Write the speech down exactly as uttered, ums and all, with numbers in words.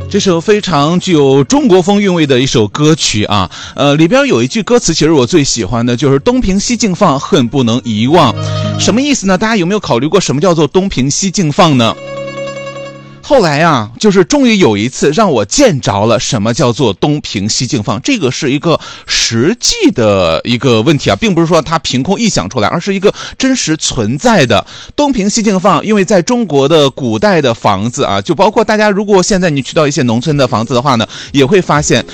这首非常具有中国风韵味的一首歌曲啊，呃，里边有一句歌词，其实我最喜欢的就是“东瓶西镜放，恨不能遗忘”。什么意思呢？大家有没有考虑过什么叫做东瓶西镜放呢？后来啊，就是终于有一次让我见着了什么叫做东瓶西镜放，这个是一个实际的一个问题啊，并不是说它凭空臆想出来，而是一个真实存在的东瓶西镜放。因为在中国的古代的房子啊，就包括大家如果现在你去到一些农村的房子的话呢，也会发现